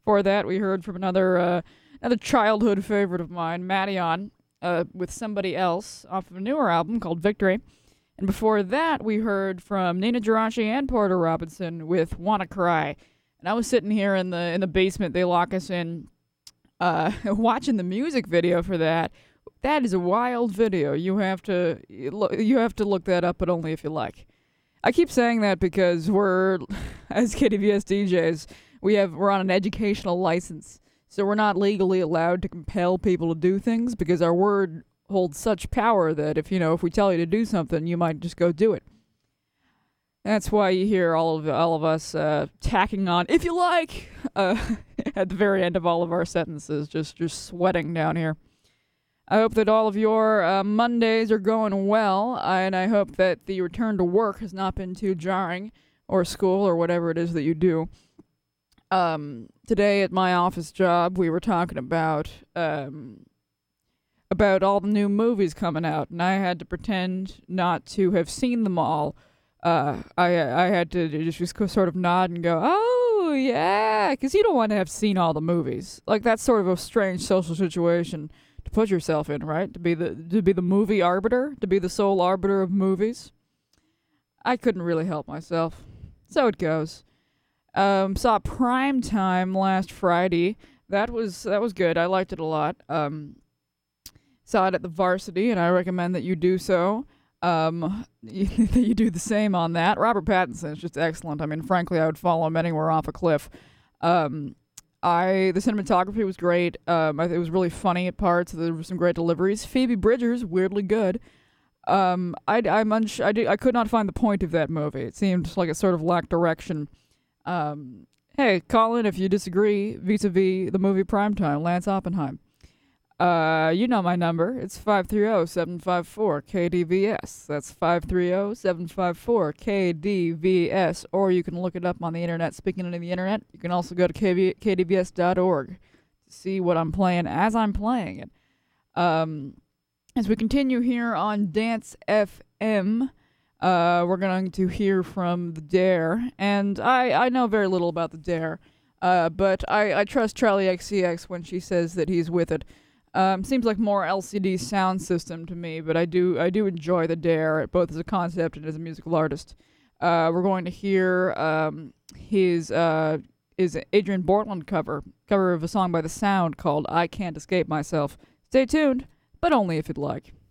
For that, we heard from another childhood favorite of mine, Madeon, with Somebody Else off of a newer album called Victory. And before that, we heard from Nina Giraci and Porter Robinson with Wanna Cry. And I was sitting here in the basement. They lock us in, watching the music video for that. That is a wild video. You have to look that up, but only if you like. I keep saying that because we're, as KDVS DJs, we're on an educational license, so we're not legally allowed to compel people to do things because our word holds such power that if we tell you to do something, you might just go do it. That's why you hear all of us tacking on "if you like" at the very end of all of our sentences, just sweating down here. I hope that all of your Mondays are going well, and I hope that the return to work has not been too jarring, or school, or whatever it is that you do. Today at my office job, we were talking about all the new movies coming out, and I had to pretend not to have seen them all. I had to just sort of nod and go, "Oh yeah," because you don't want to have seen all the movies. Like, that's sort of a strange social situation to put yourself in, right? To be the movie arbiter, to be the sole arbiter of movies. I couldn't really help myself, so it goes. Saw Prime Time last Friday. That was good. I liked it a lot. Saw it at the Varsity, and I recommend that you do so. That you do the same on that. Robert Pattinson is just excellent. I mean, frankly, I would follow him anywhere off a cliff. The cinematography was great. It was really funny at parts. There were some great deliveries. Phoebe Bridgers, weirdly good. I could not find the point of that movie. It seemed like it sort of lacked direction. Hey, call in if you disagree vis-a-vis the movie Primetime, Lance Oppenheim. You know my number. It's 530-754-KDVS. That's 530-754-KDVS. Or you can look it up on the internet. Speaking of the internet, you can also go to kdvs.org to see what I'm playing as I'm playing it. As we continue here on Dance FM, we're going to hear from The Dare. And I know very little about The Dare, but I trust Charlie XCX when she says that he's with it. Seems like more LCD sound system to me, but I do enjoy The Dare, both as a concept and as a musical artist. We're going to hear his Adrian Bortland cover of a song by The Sound called "I Can't Escape Myself." Stay tuned, but only if you'd like.